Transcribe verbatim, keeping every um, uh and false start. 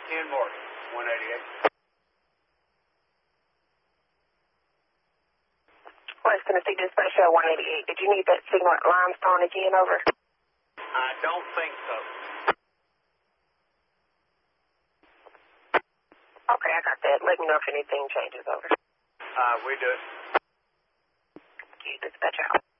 Ken Morgan, one eighty-eight. West Tennessee Dispatch one eighty-eight. Did you need that signal at Limestone again, over? I don't think so. Okay, I got that. Let me know if anything changes, over. Uh, we do it. Okay, dispatch out.